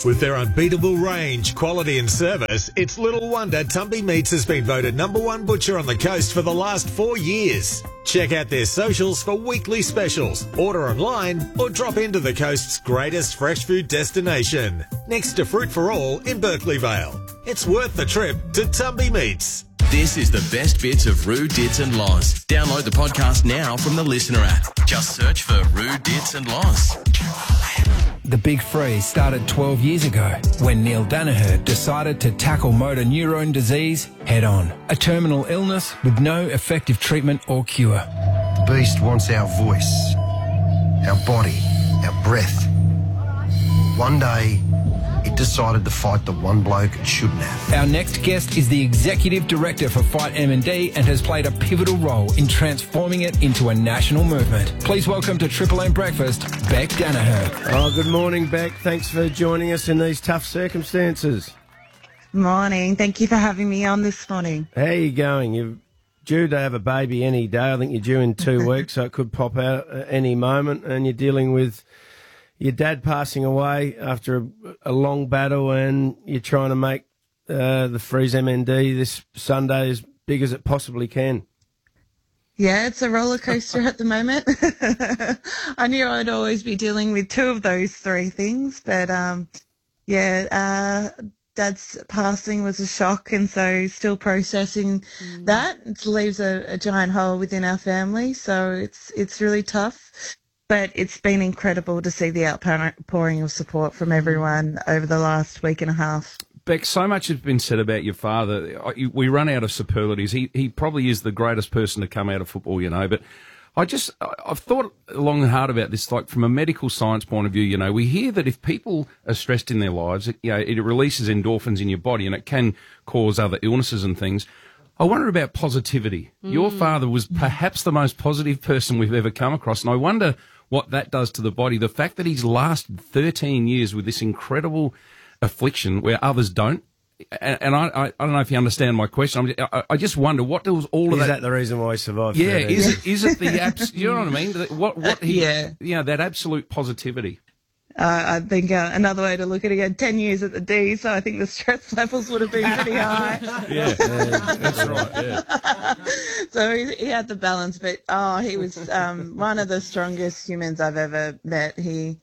With their unbeatable range, quality and service, it's little wonder Tumby Meats has been voted #1 butcher on the coast for the last 4 years. Check out their socials for weekly specials, order online or drop into the coast's greatest fresh food destination, next to Fruit for All in Berkeley Vale. It's worth the trip to Tumby Meats. This is the best bits of Roo, Dits and Loz. Download the podcast now from the Listener app. Just search for Roo, Dits and Loz. The Big Freeze started 12 years ago when Neil Danaher decided to tackle motor neurone disease head on, a terminal illness with no effective treatment or cure. The beast wants our voice, our body, our breath. One day, it decided to fight the one bloke it shouldn't have. Our next guest is the Executive Director for Fight M&D and has played a pivotal role in transforming it into a national movement. Please welcome to Triple M Breakfast, Beck Danaher. Oh, good morning, Beck. Thanks for joining us in these tough circumstances. Morning. Thank you for having me on this morning. How are you going? You're due to have a baby any day. I think you're due in 2 weeks, so it could pop out at any moment, and you're dealing with your dad passing away after a long battle, and you're trying to make the Freeze MND this Sunday as big as it possibly can. Yeah, it's a roller coaster at the moment. I knew I'd always be dealing with 2 of those 3 things, but Dad's passing was a shock, and so still processing that. It leaves a giant hole within our family, so it's really tough. But it's been incredible to see the outpouring of support from everyone over the last week and a half. Beck, so much has been said about your father. We run out of superlatives. He probably is the greatest person to come out of football, you know. But I've thought long and hard about this, like from a medical science point of view. You know, we hear that if people are stressed in their lives, it releases endorphins in your body, and it can cause other illnesses and things. I wonder about positivity. Your father was perhaps the most positive person we've ever come across, and I wonder what that does to the body. The fact that he's lasted 13 years with this incredible affliction where others don't. And I don't know if you understand my question. I just wonder, what does all of that... Is that the reason why he survived? Yeah, is it the... you know what I mean? That absolute positivity. I think another way to look at it, he had 10 years at the D, so I think the stress levels would have been pretty high. Yeah, that's right, yeah. So he had the balance, but he was one of the strongest humans I've ever met.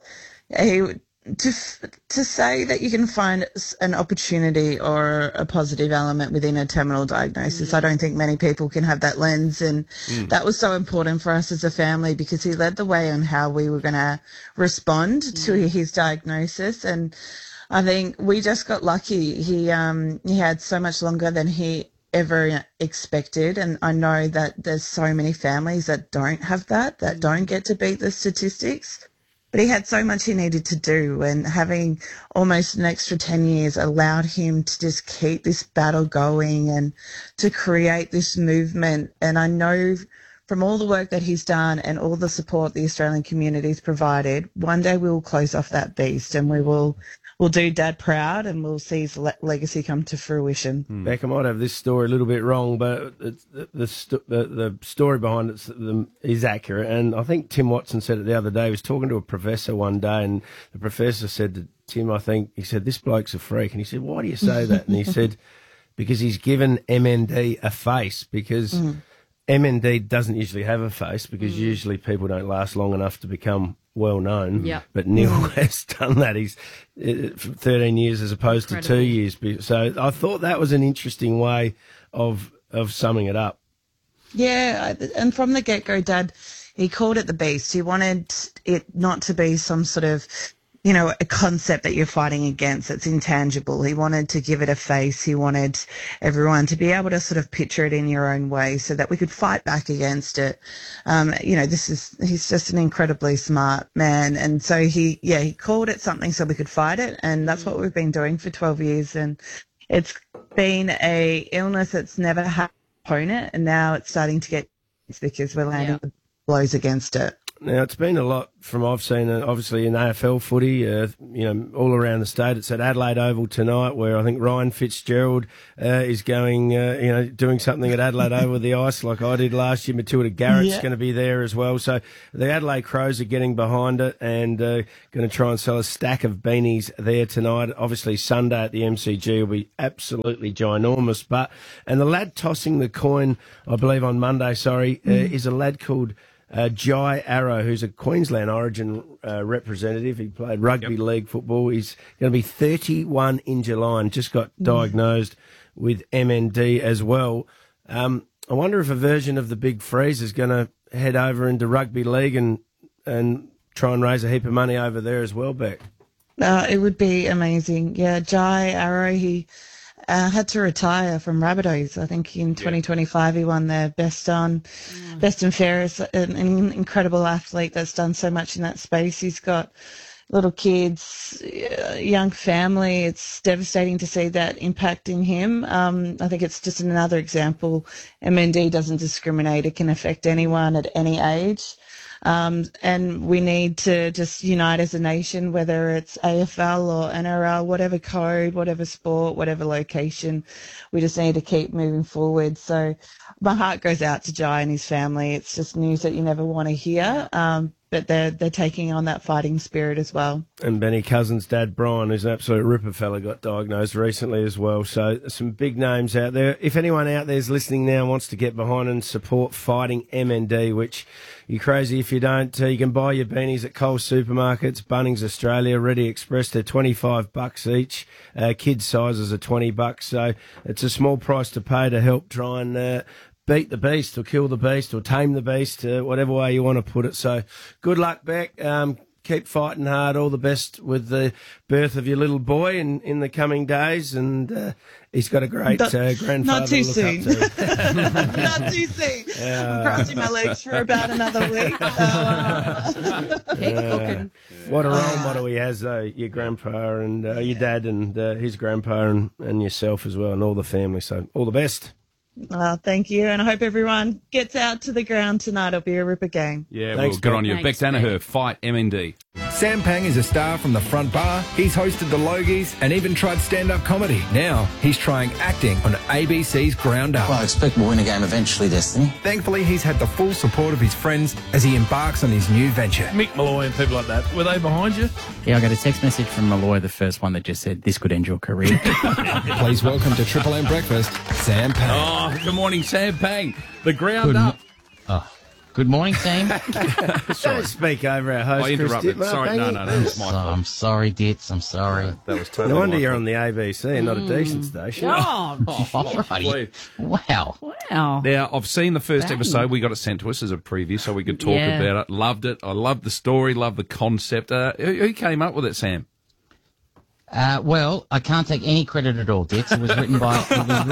To say that you can find an opportunity or a positive element within a terminal diagnosis, I don't think many people can have that lens, and that was so important for us as a family because he led the way on how we were going to respond to his diagnosis. And I think we just got lucky. He had so much longer than he ever expected, and I know that there's so many families that don't have that don't get to beat the statistics. But he had so much he needed to do, and having almost an extra 10 years allowed him to just keep this battle going and to create this movement. And I know from all the work that he's done and all the support the Australian community's provided, one day we will close off that beast and we'll do Dad proud, and we'll see his legacy come to fruition. Beck, I might have this story a little bit wrong, but the story behind it is accurate. And I think Tim Watson said it the other day. He was talking to a professor one day, and the professor said to Tim, he said, "This bloke's a freak." And he said, "Why do you say that?" And he said, "Because he's given MND a face, because MND doesn't usually have a face, because usually people don't last long enough to become well known." Yep. But Neil has done that. He's 13 years as opposed to 2 years. So I thought that was an interesting way of summing it up. Yeah, and from the get-go, Dad, he called it the beast. He wanted it not to be some sort of, a concept that you're fighting against. It's intangible. He wanted to give it a face. He wanted everyone to be able to sort of picture it in your own way so that we could fight back against it. He's just an incredibly smart man. And so he called it something so we could fight it. And that's what we've been doing for 12 years. And it's been a illness that's never had an opponent. And now it's starting to get, because we're landing the blows against it. Now, it's been a lot from I've seen, obviously, in AFL footy, all around the state. It's at Adelaide Oval tonight, where I think Ryan Fitzgerald is going, doing something at Adelaide Oval with the ice like I did last year. Matilda Garrett's going to be there as well. So the Adelaide Crows are getting behind it and going to try and sell a stack of beanies there tonight. Obviously, Sunday at the MCG will be absolutely ginormous. And the lad tossing the coin, I believe on Monday, is a lad called Jai Arrow, who's a Queensland Origin representative. He played rugby league football. He's going to be 31 in July and just got diagnosed with MND as well. I wonder if a version of the Big Freeze is going to head over into rugby league and try and raise a heap of money over there as well, Beck. It would be amazing. Yeah, Jai Arrow, he had to retire from Rabbitohs. I think in 2025 he won their best and fairest, an incredible athlete that's done so much in that space. He's got little kids, young family. It's devastating to see that impact in him. I think it's just another example. MND doesn't discriminate. It can affect anyone at any age. And we need to just unite as a nation, whether it's AFL or NRL, whatever code, whatever sport, whatever location. We just need to keep moving forward. So my heart goes out to Jai and his family. It's just news that you never want to hear. But they're taking on that fighting spirit as well. And Benny Cousins' dad, Brian, who's an absolute ripper fella, got diagnosed recently as well. So some big names out there. If anyone out there is listening now and wants to get behind and support Fighting MND, which you're crazy if you don't, you can buy your beanies at Coles Supermarkets, Bunnings Australia, Ready Express. They're $25 each. Kids' sizes are $20. So it's a small price to pay to help try and beat the beast or kill the beast or tame the beast, whatever way you want to put it. So good luck, Beck. Keep fighting hard. All the best with the birth of your little boy in the coming days. And he's got a great grandfather not too to look soon. up to. Not too soon. I'm crossing my legs for about another week. Keep cooking. What a role model he has, though, your grandpa and your dad and his grandpa and yourself as well and all the family. So all the best. Thank you, and I hope everyone gets out to the ground tonight. It'll be a ripper game. Yeah, Thanks, well, good on you. Thanks, Beck Danaher, Fight MND. Sam Pang is a star from the front bar. He's hosted the Logies and even tried stand-up comedy. Now he's trying acting on ABC's Ground Up. Well, I expect we'll win a game eventually, Destiny. Thankfully, he's had the full support of his friends as he embarks on his new venture. Mick Malloy and people like that, were they behind you? Yeah, I got a text message from Malloy, the first one that just said, this could end your career. Please welcome to Triple M Breakfast, Sam Pang. Oh, good morning, Sam Pang. The Ground Up. Good morning, team. Don't speak over our host, I interrupted. Chris Dittmar, Sorry, Pangy. no, it's my fault. I'm sorry, Ditz. I'm sorry. That was totally No wonder my you're fault. on the ABC and not a decent station. All right. Wow. Wow. Now, I've seen the first Bang. episode. We got it sent to us as a preview so we could talk Yeah. about it. Loved it. I loved the story, loved the concept. Who came up with it, Sam? Well, I can't take any credit at all, Ditz. It was written by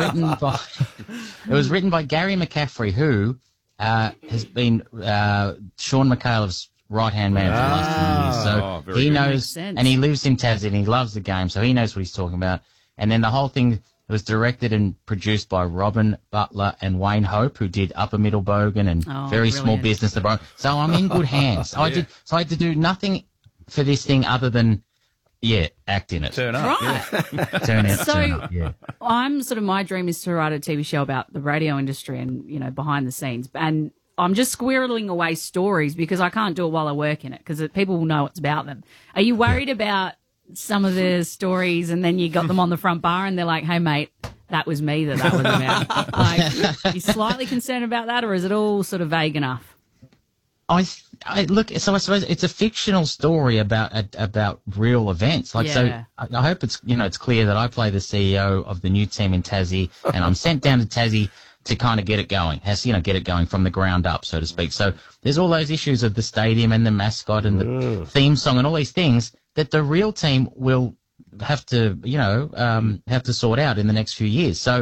Gary McCaffrey, who has been Sean McAuliffe's right-hand man for the last 10 years. So very he good. knows, Makes sense. and he lives in Tassie, and he loves the game, so he knows what he's talking about. And then the whole thing was directed and produced by Robin Butler and Wayne Hope, who did Upper Middle Bogan and Oh, Very Small brilliant. Business. So I'm in good hands. I had to do nothing for this thing other than, act in it. Turn up. Right. Turn So- up, yeah. I'm sort of, my dream is to write a TV show about the radio industry and, behind the scenes. And I'm just squirreling away stories because I can't do it while I work in it because people will know it's about them. Are you worried about some of the stories and then you got them on the front bar and they're like, hey, mate, that was me that was about? Like, are you slightly concerned about that or is it all sort of vague enough? I look. So I suppose it's a fictional story about real events. So I hope it's it's clear that I play the CEO of the new team in Tassie, and I'm sent down to Tassie to kind of get it going. Get it going from the ground up, so to speak. So there's all those issues of the stadium and the mascot and the theme song and all these things that the real team will have to sort out in the next few years. So.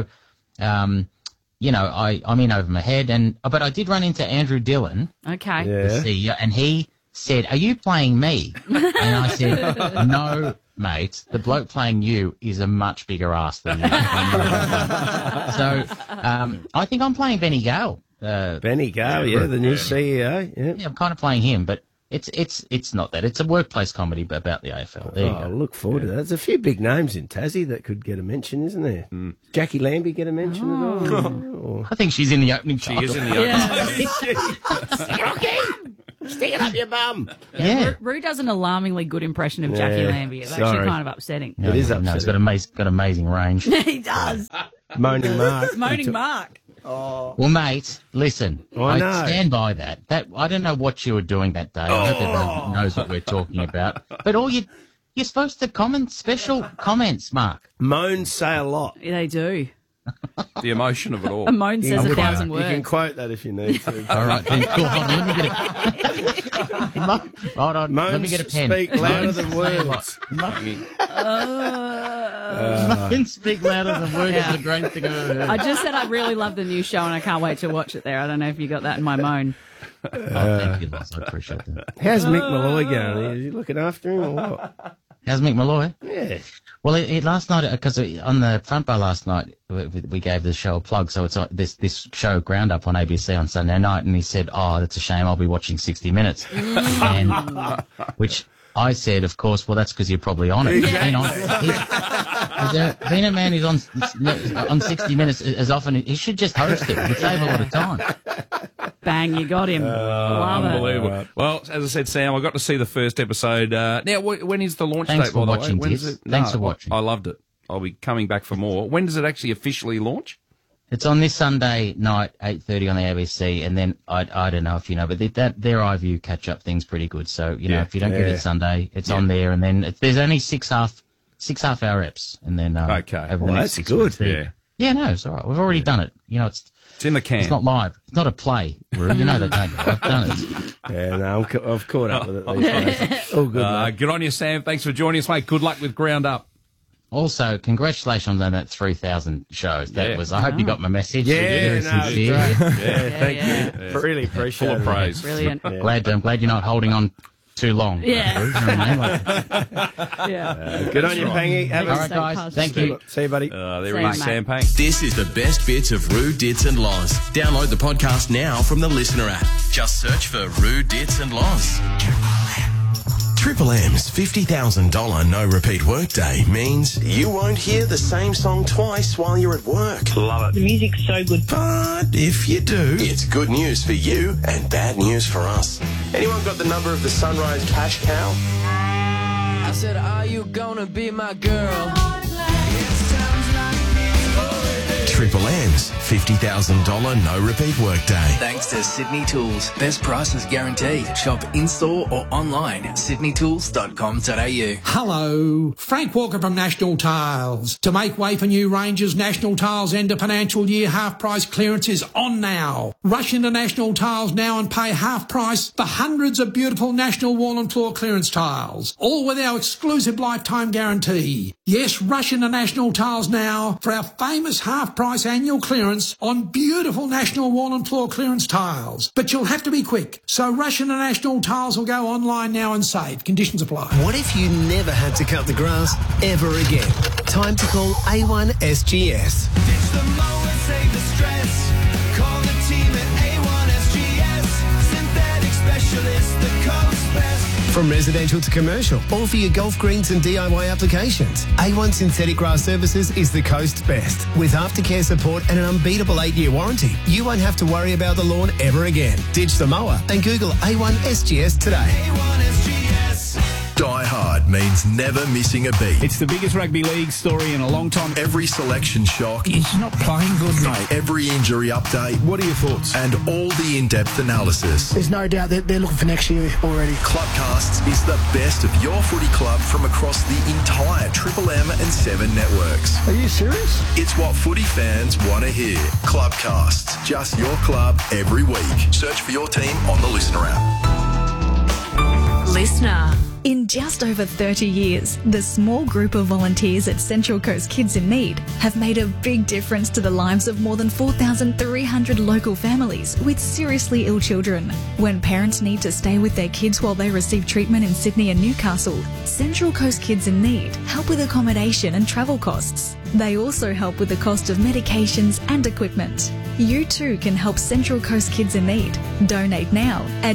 I'm in over my head, but I did run into Andrew Dillon, Okay. the CEO, and he said, "Are you playing me?" And I said, "No, mate. The bloke playing you is a much bigger ass than you." So I think I'm playing Benny Gale. Benny Garvey, the new CEO. Yeah, I'm kind of playing him, but it's not that. It's a workplace comedy about the AFL. There you go. I look forward to that. There's a few big names in Tassie that could get a mention, isn't there? Jackie Lambie get a mention at all? I think she's in the opening. She is in the opening. Stick it up your bum. Yeah. Roo does an alarmingly good impression of Jackie Lambie. It's actually kind of upsetting. No, it is No, upsetting. he's got amazing range. He does. Moaning Mark. Moaning Mark. Well, mate, listen. I know. Stand by that. I don't know what you were doing that day. I hope everyone knows what we're talking about. But you're supposed to comment special comments, Mark. Moans say a lot. Yeah, they do. The emotion of it all. A moan says 1,000 words. You can quote that if you need to. All right, then. Cool. Hold on. Let me get Hold on. Moans let me get a pen. speak louder than words. Moans speak louder than words is a great thing I've ever heard. I just said I really love the new show and I can't wait to watch it there. I don't know if you got that in my moan. Thank you, Loz. I appreciate that. How's Mick Malloy going? Is he looking after him or what? How's Mick Malloy? Yeah. Well, last night, because on the front bar last night, we gave the show a plug. So it's this show, Ground Up, on ABC on Sunday night, and he said, "Oh, that's a shame. I'll be watching 60 Minutes," and which I said, of course, well, that's because you're probably on it. Being a man who's on 60 Minutes as often, he should just host it. It'd save a lot of time. Bang, you got him. Love Unbelievable. it. Well, as I said, Sam, I got to see the first episode. Now, when is the launch Thanks date, for by the watching, way? Tiz. Thanks for watching. I loved it. I'll be coming back for more. When does it actually officially launch? It's on this Sunday night, 8:30 on the ABC, and then I don't know if you know, but their iView catch-up thing's pretty good. So, if you don't get it Sunday, it's on there, and then there's only six half-hour eps, and then okay. over the next 6 weeks. Yeah, no, it's all right. We've already done it. It's in the can. It's not live. It's not a play. You know that, don't you? I've done it. Yeah, no, I've caught up with it these days. All good, mate. Good on you, Sam. Thanks for joining us, mate. Good luck with Ground Up. Also, congratulations on that 3,000 shows. That was. I hope you got my message. Yeah, no, sincere. thank you. Really appreciate it. Full of praise. Brilliant. I'm glad you're not holding on too long. Yeah. You know what I mean? Good on you, Pangy. All right, guys. Thank you. See you, buddy. There he is, mate. Sam Pang. This is the best bits of Roo, Dits and Loz. Download the podcast now from the Listener app. Just search for Roo, Dits and Loz. Triple M's $50,000 no repeat workday means you won't hear the same song twice while you're at work. Love it. The music's so good. But if you do, it's good news for you and bad news for us. Anyone got the number of the Sunrise Cash Cow? I said, are you gonna be my girl? Triple M's $50,000 no repeat workday. Thanks to Sydney Tools. Best prices guaranteed. Shop in-store or online at sydneytools.com.au. Hello, Frank Walker from National Tiles. To make way for new ranges, National Tiles end of financial year half price clearance is on now. Rush into National Tiles now and pay half price for hundreds of beautiful National wall and floor clearance tiles, all with our exclusive lifetime guarantee. Yes, rush into National Tiles now for our famous half price annual clearance on beautiful National wall and floor clearance tiles. But you'll have to be quick, so rush into National Tiles or go online now and save. Conditions apply. What if you never had to cut the grass ever again? Time to call A1 SGS. Ditch the mower, save the stress. Call the team at A1 SGS. Synthetic specialist, the coast best. From residential to commercial, all for your golf greens and DIY applications. A1 Synthetic Grass Services is the coast's best. With aftercare support and an unbeatable 8-year warranty, you won't have to worry about the lawn ever again. Ditch the mower and Google A1 SGS today. A1 SGS. Die Hard means never missing a beat. It's the biggest rugby league story in a long time. Every selection shock. It's not playing good, mate. Every injury update. What are your thoughts? And all the in-depth analysis. There's no doubt that they're looking for next year already. Clubcasts is the best of your footy club from across the entire Triple M and 7 networks. Are you serious? It's what footy fans want to hear. Clubcasts. Just your club every week. Search for your team on the Listener app. Listener. In just over 30 years, the small group of volunteers at Central Coast Kids in Need have made a big difference to the lives of more than 4,300 local families with seriously ill children. When parents need to stay with their kids while they receive treatment in Sydney and Newcastle, Central Coast Kids in Need help with accommodation and travel costs. They also help with the cost of medications and equipment. You too can help Central Coast Kids in Need. Donate now at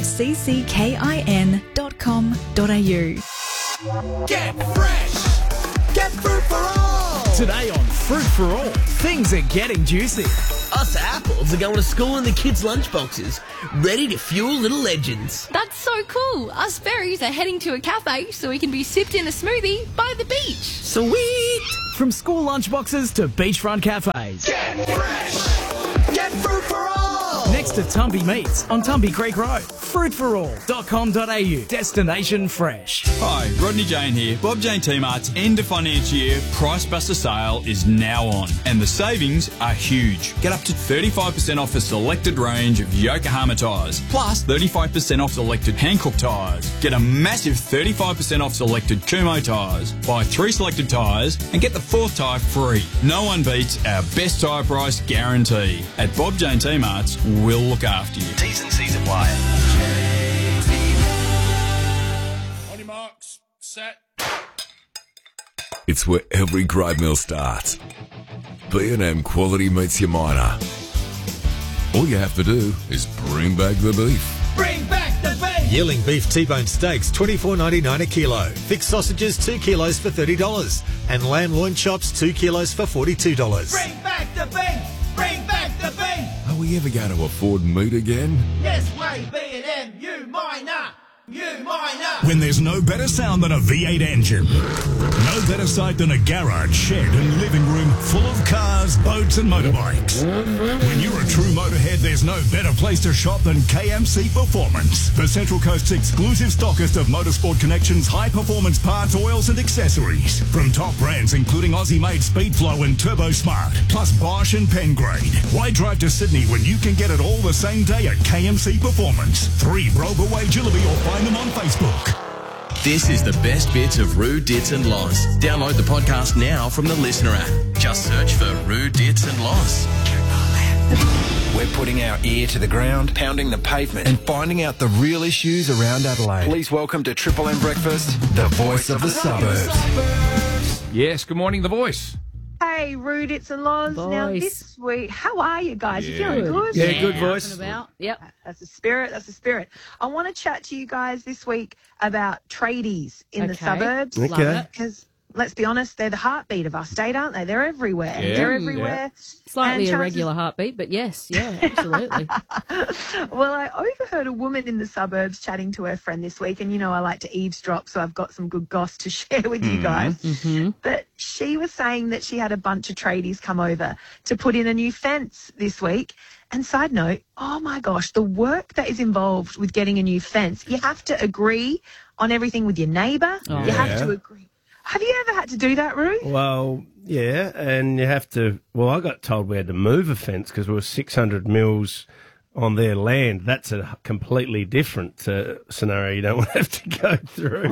cckin.com.au. Get fresh! Get fruit for all! Today on Fruit for All, things are getting juicy. Us apples are going to school in the kids' lunchboxes, ready to fuel little legends. That's so cool. Us berries are heading to a cafe so we can be sipped in a smoothie by the beach. Sweet! From school lunchboxes to beachfront cafes. Get fresh! Get fruit for all! Next to Tumby Meats on Tumby Creek Road. Fruitforall.com.au. Destination fresh. Hi, Rodney Jane here. Bob Jane T-Mart's end of financial year Price Buster sale is now on, and the savings are huge. Get up to 35% off a selected range of Yokohama tyres, plus 35% off selected Hankook tyres. Get a massive 35% off selected Kumho tyres. Buy 3 selected tyres and get the 4th tyre free. No one beats our best tyre price guarantee. At Bob Jane T-Mart's, we'll look after you. T's and C's apply. On your marks, set. It's where every great meal starts. B&M Quality Meats your miner. All you have to do is bring back the beef. Bring back the beef! Yearling beef T-bone steaks, $24.99 a kilo. Thick sausages, 2 kilos for $30. And lamb loin chops, 2 kilos for $42. Bring back the beef! Bring back the beef! Are we ever going to afford meat again? Yes way, B&M, you miner! You miner! When there's no better sound than a V8 engine. No better sight than a garage, shed and living room full of cars, boats and motorbikes. When you're a true motorhead, there's no better place to shop than KMC Performance. The Central Coast's exclusive stockist of Motorsport Connections high-performance parts, oils and accessories. From top brands including Aussie-made Speedflow and Turbo Smart, plus Bosch and Pengrade. Why drive to Sydney when you can get it all the same day at KMC Performance? 3 Brober Way, Jillaby, or find them on Facebook. This is the best bits of Roo, Dits and Loz. Download the podcast now from the Listener app. Just search for Roo, Dits and Loz. We're putting our ear to the ground, pounding the pavement and finding out the real issues around Adelaide. Please welcome to Triple M Breakfast, the voice of the suburbs. Yes, good morning, The Voice. Hey, Rude, it's and Loz. Now, this week, how are you guys? You feeling good? Yeah, good voice. Yep. That's the spirit. That's the spirit. I want to chat to you guys this week about tradies in the suburbs. Okay. Because, let's be honest, they're the heartbeat of our state, aren't they? They're everywhere. Yeah. They're everywhere. Slightly irregular heartbeat, but yes, yeah, absolutely. Well, I overheard a woman in the suburbs chatting to her friend this week, and you know I like to eavesdrop, so I've got some good goss to share with you guys. But she was saying that she had a bunch of tradies come over to put in a new fence this week. And side note, oh my gosh, the work that is involved with getting a new fence, you have to agree on everything with your neighbour. Oh. You have to agree. Have you ever had to do that, Roo? Well, yeah, and you have to. Well, I got told we had to move a fence because we were 600 mils on their land. That's a completely different scenario you don't want to have to go through.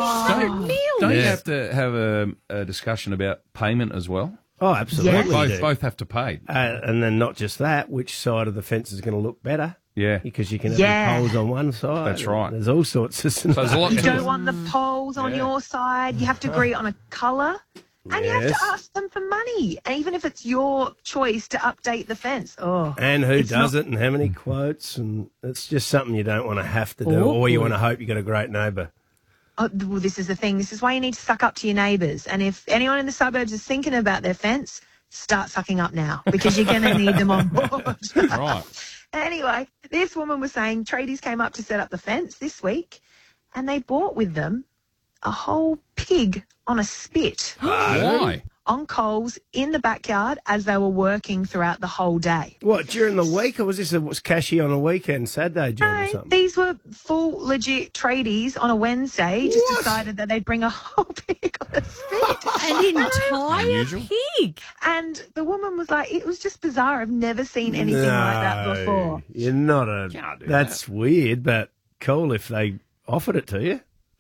Don't you have to have a discussion about payment as well? Oh, absolutely. Both have to pay. And then not just that, which side of the fence is going to look better? Yeah. Because you can have the poles on one side. That's right. There's all sorts of scenarios. there's a lot You don't want the poles on your side. You have to agree on a colour. And you have to ask them for money, even if it's your choice to update the fence. Oh, and who does it and how many quotes. And it's just something you don't want to have to do, or you want to hope you got a great neighbour. Oh, well, this is the thing. This is why you need to suck up to your neighbours. And if anyone in the suburbs is thinking about their fence, start sucking up now because you're going to need them on board. Right. Anyway, this woman was saying tradies came up to set up the fence this week and they bought with them a whole pig on a spit. Why? On coals in the backyard as they were working throughout the whole day. What, during the week, or was this cashy on a weekend, Saturday during or something? These were full legit tradies on a Wednesday. Just decided that they'd bring a whole pig on a spit. An entire pig. And the woman was like, it was just bizarre. I've never seen anything like that before. You're not a... That's weird, but cool if they offered it to you.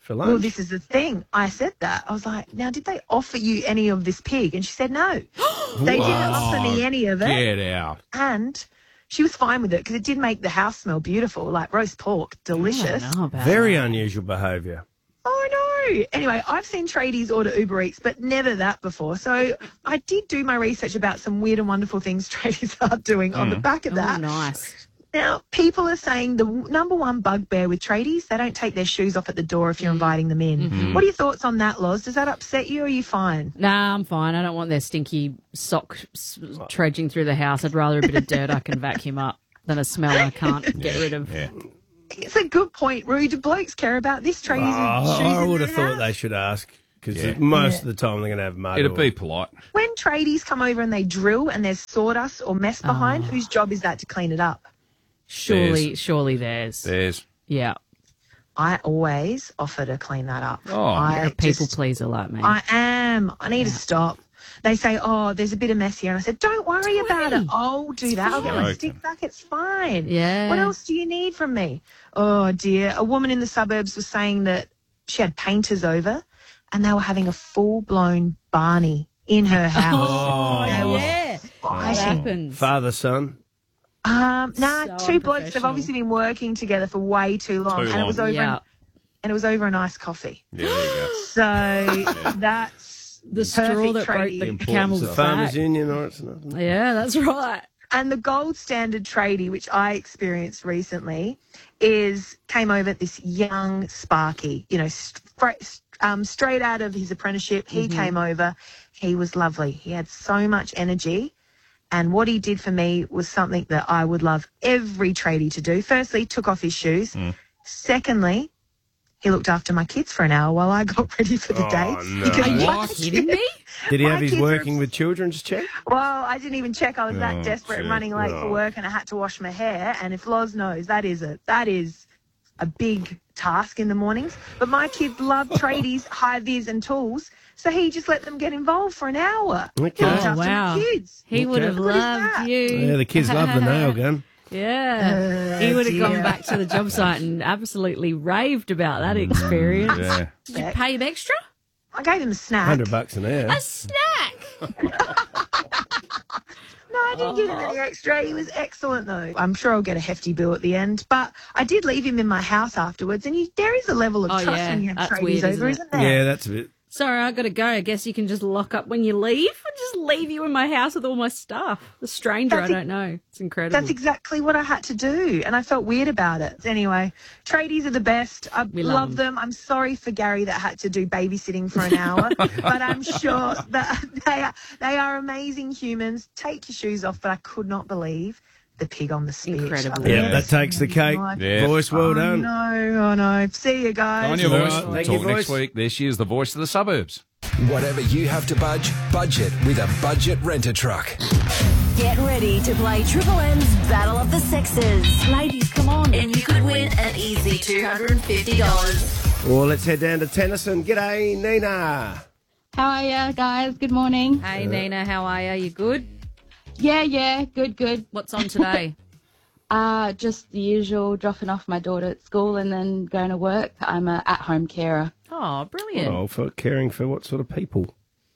for lunch. Well, this is the thing. I said that. I was like, now, did they offer you any of this pig? And she said no. They didn't offer me any of it. Get out. And she was fine with it because it did make the house smell beautiful, like roast pork, delicious. Very unusual behaviour. Oh, no. Anyway, I've seen tradies order Uber Eats, but never that before. So I did do my research about some weird and wonderful things tradies are doing on the back of that. Oh, nice. Now, people are saying the number one bugbear with tradies, they don't take their shoes off at the door if you're inviting them in. Mhm. What are your thoughts on that, Loz? Does that upset you or are you fine? Nah, I'm fine. I don't want their stinky sock trudging through the house. I'd rather a bit of dirt I can vacuum up than a smell I can't get rid of. Yeah. It's a good point, Roo. Do blokes care about this? Tradies with shoes I in would their have thought house? they should ask because most of the time they're going to have mud. It'd or- be polite. When tradies come over and they drill and there's sawdust or mess behind, whose job is that to clean it up? Surely theirs. Theirs. Yeah. I always offer to clean that up. You're a people pleaser like me. I am. I need to stop. They say, oh, there's a bit of mess here. And I said, don't worry about it. I'll do that. I'll get my fine. stick back. It's fine. Yeah. What else do you need from me? Oh, dear. A woman in the suburbs was saying that she had painters over and they were having a full-blown Barney in her house. Oh, They were yeah. What fighting. happens? Father, son. Nah, So two blokes have unprofessional. obviously been working together for way too long. Too And it was long. over Yeah. and it was over an iced coffee. Yeah, there you go. So that's The straw perfect that broke tradie. the It's camel's the Farmers back. Union or it's nothing. Yeah, that's right. And the gold standard tradie, which I experienced recently, came over this young Sparky, straight out of his apprenticeship. He came over. He was lovely. He had so much energy. And what he did for me was something that I would love every tradie to do. Firstly, took off his shoes. Secondly, he looked after my kids for an hour while I got ready for the day. no. Because Are you my kidding me? Did he My have his kids are working with children's check? Well, I didn't even check. I was that Oh, desperate and shit. running late for work and I had to wash my hair. And if Loz knows, that is a big task in the mornings. But my kids love tradies, high-vis and tools. So he just let them get involved for an hour. Okay. He looked Oh, after wow. my kids. He would have What is loved that? you. Yeah, the kids love the nail gun. Yeah. He would have gone dear. back to the job site and absolutely raved about that experience. Yeah. Did you pay him extra? I gave him a snack. $100 an hour. A snack? No, I didn't give him any extra. He was excellent, though. I'm sure I'll get a hefty bill at the end. But I did leave him in my house afterwards, and there is a level of Oh, trust yeah. when you have That's tradies weird, over, isn't it? isn't there? Yeah, that's a bit. Sorry, I got to go. I guess you can just lock up when you leave. I just leave you in my house with all my stuff. The stranger That's I don't know. It's incredible. That's exactly what I had to do, and I felt weird about it. Anyway, tradies are the best. I We love love them. I'm sorry for Gary that had to do babysitting for an hour, but I'm sure that they are amazing humans. Take your shoes off, but I could not believe the pig on the spit. Incredible. Yeah, that takes the cake. Yeah. Voice, well done. Oh no. See you guys. On your voice. All right, We'll thank talk you, next voice. week. There she is, the voice of the suburbs. Whatever you have to budget with a budget renter truck. Get ready to play Triple M's Battle of the Sexes. Ladies, come on. And you could win an easy $250. Well, let's head down to Tennyson. G'day, Nina. How are you guys? Good morning. Hey, Nina, how are you? You good? Yeah, good. What's on today? Just the usual, dropping off my daughter at school and then going to work. I'm a at-home carer. Oh, brilliant. Oh, for caring for what sort of people?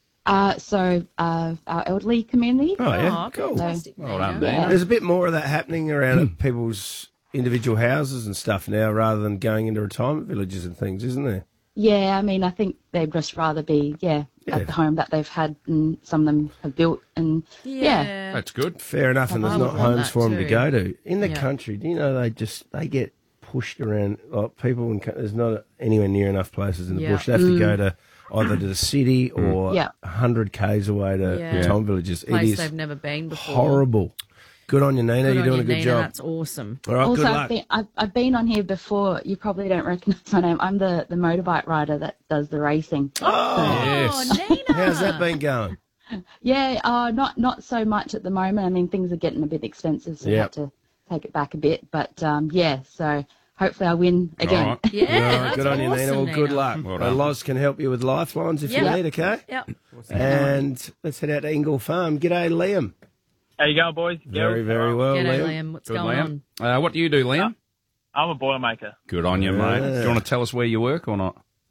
So our elderly community. Oh, yeah, cool. Fantastic, Well done, Yeah. Nina. There's a bit more of that happening around at people's individual houses and stuff now rather than going into retirement villages and things, isn't there? Yeah, I mean, I think they'd just rather be, at the home that they've had and some of them have built and, yeah. That's good. Fair enough, and there's I not would want homes that for them to too. go to. In the Yeah. country, do you know they get pushed around, like people, there's not anywhere near enough places in the Yeah. bush. They have to go to either to the city or Yeah. 100 k's away to Yeah. retirement villages. It Place is they've never been before. horrible. Good on you, Nina. Good You're on doing you, a good Nina. job. That's awesome. All right, Also, good luck. I've been on here before. You probably don't recognise my name. I'm the motorbike rider that does the racing. Yes. Nina. How's that been going? Yeah, not so much at the moment. I mean, things are getting a bit expensive, so I Yep. have to take it back a bit. But so hopefully I win again. All right. Yeah, All right, that's good on you, Nina. awesome, Well, good Nina. luck. Well done. Loz can help you with lifelines if you Yep. need, okay? Yep. And let's head out to Ingle Farm. G'day, Liam. How you going, boys? Very, very well, G'day, Liam. Liam. What's Good, going Liam. on? What do you do, Liam? I'm a boilermaker. Good on you, mate. Yeah. Do you want to tell us where you work or not?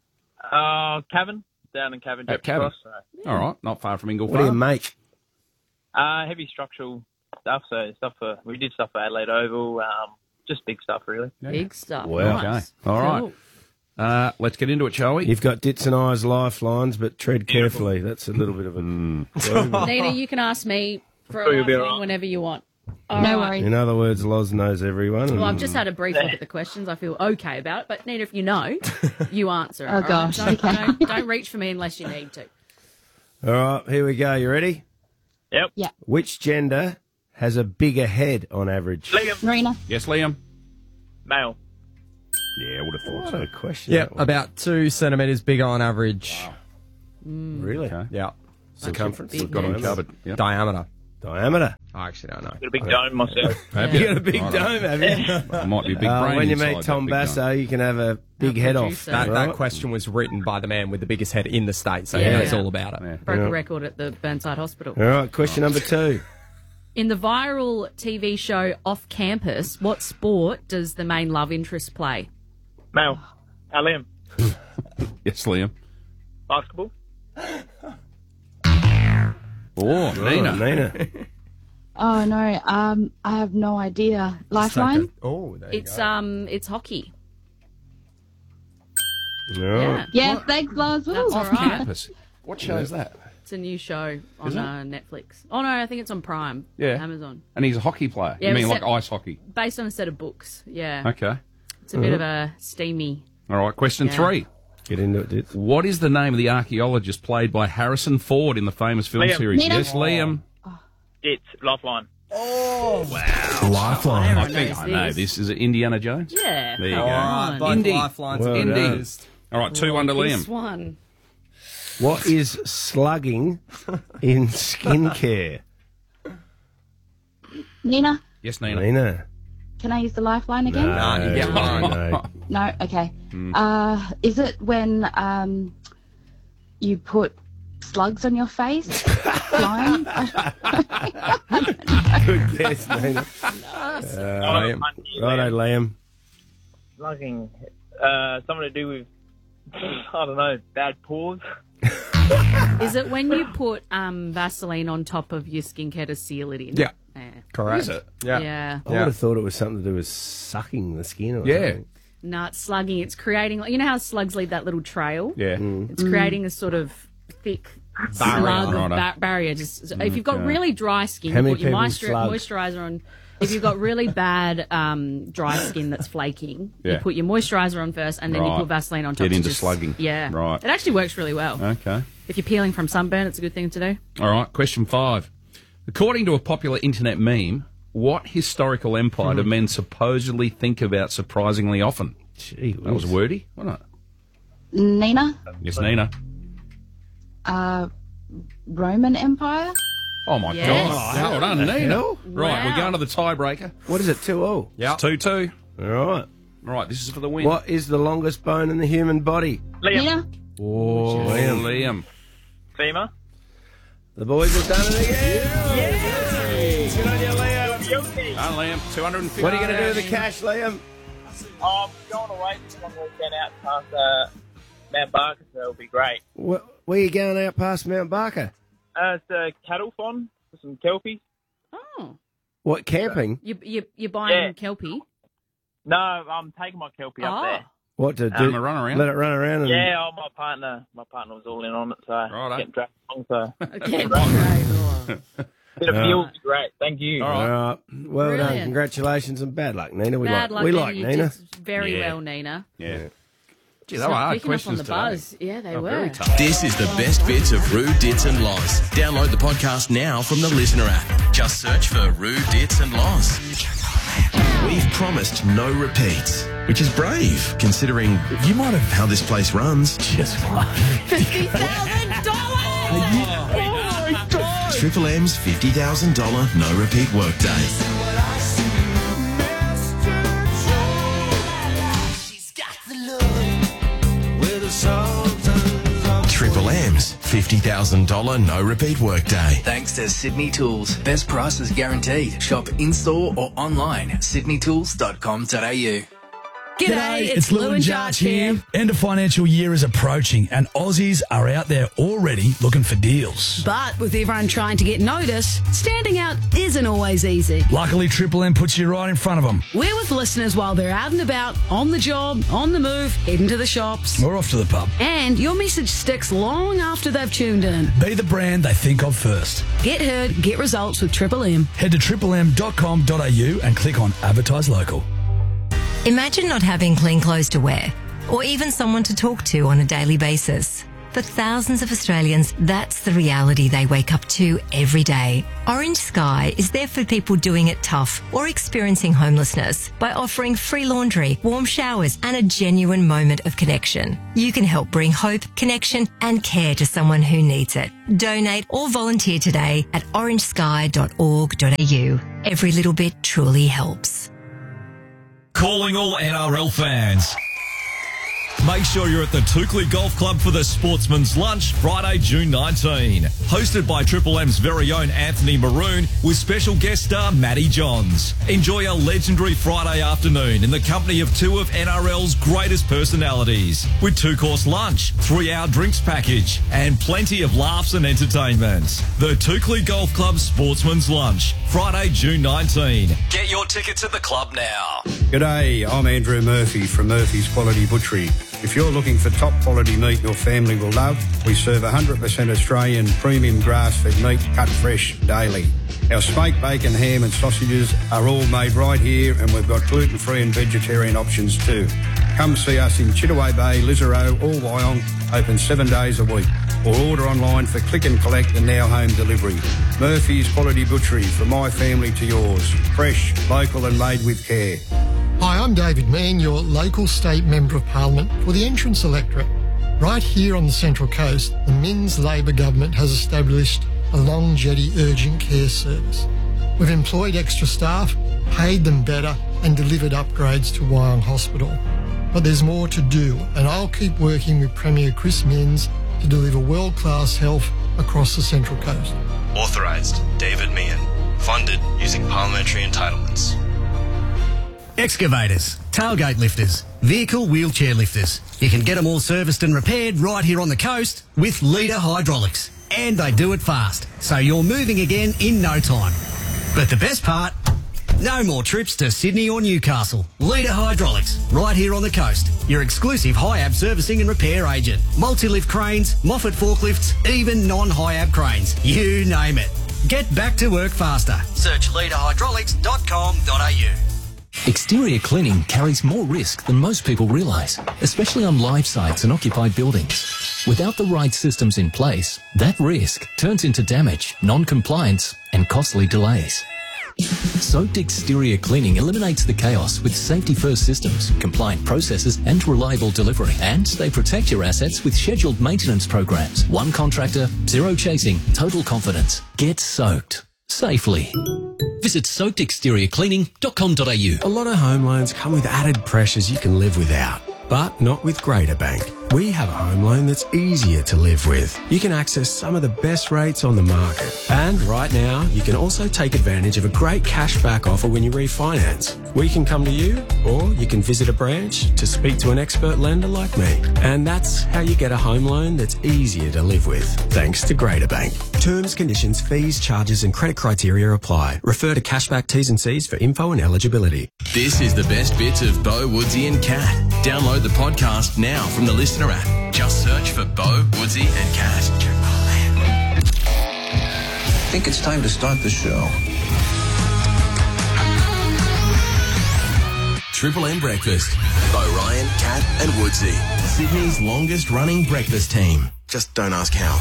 Cavan, down in Cavan. At Cavan. Cross, so. All right, not far from Ingle What do you Farm. make? Heavy structural stuff. So we did stuff for Adelaide Oval. Just big stuff, really. Big stuff. Well, Nice. Okay. All right. Let's get into it, shall we? You've got Dits and I's lifelines, but tread carefully. That's a little bit of a... Nina, you can ask me for You'll a be thing all right. whenever you want. All No right. worries. In other words, Loz knows everyone. Well, I've just had a brief look at the questions. I feel okay about it. But, Nina, if you know, you answer. Oh, all right? gosh, Don't reach for me unless you need to. All right, here we go. You ready? Yep. Yeah. Which gender has a bigger head on average? Liam. Marina. Yes, Liam. Male. Yeah, I would have thought What so. a question. Yeah, that was. about 2 centimetres bigger on average. Really? Okay. Yeah. Circumference? Big We've got them heads. covered. Yep. Diameter. Diameter. I actually don't know. Got a big dome myself. Have You got a big dome, have you? It might be a big brain when you inside meet that Tom big dome. Basso, you can have a big head off. producer. That right? question was written by the man with the biggest head in the state, so he Yeah. knows all about it. Yeah. Broke Yeah. a record at the Burnside Hospital. All right, question number 2. In the viral TV show Off Campus, what sport does the main love interest play? Male. Liam. Yes, Liam. Basketball. Oh, Nina. Nina. Oh no. I have no idea. Lifeline. Oh, there you go. It's hockey. All right. Yes. Thanks, Loz. That's Woo. all Off right. campus. What show is that? It's a new show on Is it? Netflix. Oh no, I think it's on Prime. Yeah. Amazon. And he's a hockey player. Yeah, you mean it was like ice hockey? Based on a set of books. Yeah. Okay. It's a bit of a steamy. All right, question Yeah. 3. Get into it, Dits. What is the name of the archaeologist played by Harrison Ford in the famous film Liam. series? Nina. Yes, Liam. It's Lifeline. Lifeline. I think I know this. Is it Indiana Jones? Yeah. There you come go. on. Both Indy. lifelines Well are done. used. All right, 2-1 to This Liam. one. What is slugging in skincare? Nina. Yes, Nina. Nina. Can I use the lifeline again? No, you get one. No. No? Okay. Is it when you put slugs on your face? Flying? Good guess, Nina. Liam. Righto, Liam. Slugging. Something to do with, I don't know, bad paws. Is it when you put Vaseline on top of your skincare to seal it in? Yeah. Yeah. Correct. Is it? Yeah. Yeah. I would have thought it was something to do with sucking the skin or Yeah. something. No, it's slugging. It's creating, you know how slugs leave that little trail? Yeah. It's creating a sort of thick Barrier. slug Righto. barrier. Just if you've got Okay. really dry skin, How you many put your people's slugs? moisturizer on. If you've got really bad dry skin that's flaking, you Yeah. put your moisturizer on first, and then you Right. put Vaseline on top. Get to into just- slugging. Yeah, Right. It actually works really well. Okay. If you're peeling from sunburn, it's a good thing to do. All right, question 5. According to a popular internet meme, what historical empire do men supposedly think about surprisingly often? Gee, That was wordy, wasn't it? Nina. Yes, Nina. Roman Empire. Oh, my Yes. God. Well done, Nina. hell? Right, Wow. we're going to the tiebreaker. What is it, 2-0? It's 2-2. All right. All right, this is for the win. What is the longest bone in the human body? Liam. Nina. Oh, Liam. Femur. The boys have done it again. Good on you, Liam. Done, Liam. 250. What are you going to do with the cash, Liam? I'm going away for one weekend out past Mount Barker, so it'll be great. Where are you going out past Mount Barker? It's a cattle farm for some kelpies. Oh, What, camping? you're buying Yeah. kelpie? No, I'm taking my kelpie up there. What to do? Having a run around? Let it run around? And... Yeah, my partner was all in on it, so Righto. getting dragged along. So Okay. bit of fuel would be great. Thank you. All right. All right. Well done. Brilliant. Congratulations and bad luck, Nina. We Bad like luck. we Nina. like You Nina. did very Yeah. well, Nina. Yeah. Gee, they Start were hard picking up on questions the today. buzz. Yeah, they were. Very tough. This is the best bits of Rude, Dits and Loz. Download the podcast now from the Listener app. Just search for Rude, Dits and Loz. We've promised no repeats, which is brave, considering you might have how this place runs. Just $50,000! Triple M's $50,000 no repeat workday. Triple M's $50,000 no repeat workday. Thanks to Sydney Tools. Best prices guaranteed. Shop in-store or online at sydneytools.com.au. G'day, it's Lou and Jarch here. End of financial year is approaching and Aussies are out there already looking for deals. But with everyone trying to get noticed, standing out isn't always easy. Luckily, Triple M puts you right in front of them. We're with listeners while they're out and about, on the job, on the move, heading to the shops. We're off to the pub. And your message sticks long after they've tuned in. Be the brand they think of first. Get heard, get results with Triple M. Head to triplem.com.au and click on Advertise Local. Imagine not having clean clothes to wear, or even someone to talk to on a daily basis. For thousands of Australians, that's the reality they wake up to every day. Orange Sky is there for people doing it tough or experiencing homelessness by offering free laundry, warm showers, and a genuine moment of connection. You can help bring hope, connection, and care to someone who needs it. Donate or volunteer today at orangesky.org.au. Every little bit truly helps. Calling all NRL fans. Make sure you're at the Toukley Golf Club for the Sportsman's Lunch, Friday, June 19. Hosted by Triple M's very own Anthony Maroon with special guest star Matty Johns. Enjoy a legendary Friday afternoon in the company of two of NRL's greatest personalities with 2-course lunch, 3-hour drinks package and plenty of laughs and entertainment. The Toukley Golf Club Sportsman's Lunch, Friday, June 19. Get your tickets at the club now. G'day, I'm Andrew Murphy from Murphy's Quality Butchery. If you're looking for top quality meat your family will love, we serve 100% Australian premium grass-fed meat cut fresh daily. Our smoked bacon, ham and sausages are all made right here and we've got gluten-free and vegetarian options too. Come see us in Chittaway Bay, Lisarow or Wyong, open 7 days a week. Or order online for click and collect and now home delivery. Murphy's Quality Butchery, from my family to yours. Fresh, local and made with care. Hi, I'm David Mann, your local state Member of Parliament for the Entrance electorate. Right here on the Central Coast, the Minns Labor government has established a long jetty urgent care service. We've employed extra staff, paid them better and delivered upgrades to Wyong Hospital. But there's more to do and I'll keep working with Premier Chris Minns to deliver world-class health across the Central Coast. Authorised, David Meehan. Funded using parliamentary entitlements. Excavators, tailgate lifters, vehicle wheelchair lifters. You can get them all serviced and repaired right here on the coast with Leader Hydraulics. And they do it fast, so you're moving again in no time. But the best part, no more trips to Sydney or Newcastle. Leader Hydraulics, right here on the coast. Your exclusive HIAB servicing and repair agent. Multi-lift cranes, Moffat forklifts, even non-HIAB cranes. You name it. Get back to work faster. Search leaderhydraulics.com.au. Exterior cleaning carries more risk than most people realise, especially on live sites and occupied buildings. Without the right systems in place, that risk turns into damage, non-compliance and costly delays. Soaked exterior cleaning eliminates the chaos with safety-first systems, compliant processes and reliable delivery. And they protect your assets with scheduled maintenance programs. One contractor, zero chasing, total confidence. Get soaked safely. Visit soakedexteriorcleaning.com.au. A lot of home loans come with added pressures you can live without, but not with Greater Bank. We have a home loan that's easier to live with. You can access some of the best rates on the market. And right now, you can also take advantage of a great cashback offer when you refinance. We can come to you, or you can visit a branch to speak to an expert lender like me. And that's how you get a home loan that's easier to live with, thanks to Greater Bank. Terms, conditions, fees, charges and credit criteria apply. Refer to Cashback T's and C's for info and eligibility. This is the best bits of Bo, Woodsy and Cat. Download the podcast now from the Listener app. Just search for Bo, Woodsy and Cat. I think it's time to start the show. Triple M Breakfast. Bo Ryan, Cat and Woodsy. Sydney's longest running breakfast team. Just don't ask how.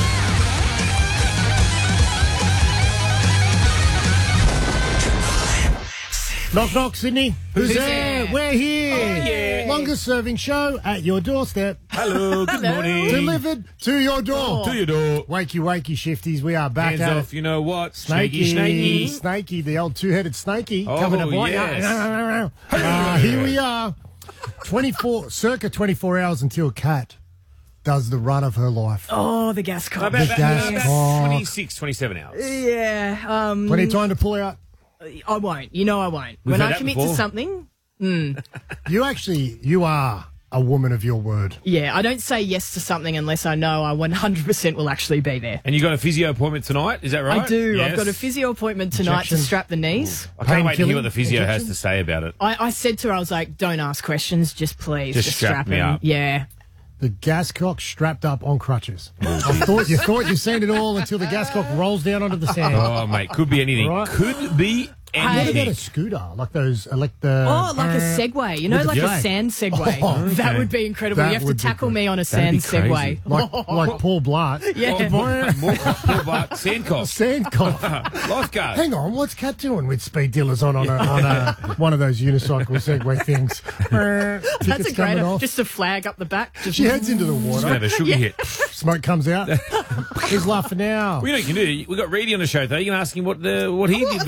Knock, knock, Sydney. Who's there? there? We're here. Oh, yeah. Longest serving show at your doorstep. Hello, good morning. Delivered to your door. To your door. Wakey, wakey, shifties. We are back Hands at off, it. you know what? Snaky. Snaky, the old two-headed snaky. Oh, coming up right yes. Here we are. Circa 24 hours until Kat does the run of her life. Oh, the gas cock. The gas cock. 26, 27 hours. Yeah. Plenty of time to pull out. I won't. You know I won't. We've when heard I that commit before. to something, You are a woman of your word. Yeah, I don't say yes to something unless I know I 100% will actually be there. And you got a physio appointment tonight, is that right? I do. Yes. I've got a physio appointment tonight to strap the knees. I can't wait to hear what the physio has to say about it. I said to her, I was like, don't ask questions, just please. Just strap me him. up. Yeah. The gascock strapped up on crutches. You thought you'd seen it all until the gascock rolls down onto the sand. Oh, mate, could be anything. Right. Could be anything. What about a scooter? Like those like a Segway. You know, like a sand Segway. Oh, okay. That would be incredible. That you have to would be tackle good. me on a That'd sand be Segway. like Paul Blart. Yeah. Paul Blart, Sandcock. Sandcock. Lifeguard. Hang on, what's Kat doing with speed dealers on one of those unicycle Segway things? That's a great one. Just a flag up the back. She heads into the water. Have a sugar hit. Smoke comes out. He's laughing now. Well, you know what you can do? We got Reedy on the show, though. You can ask him what he did.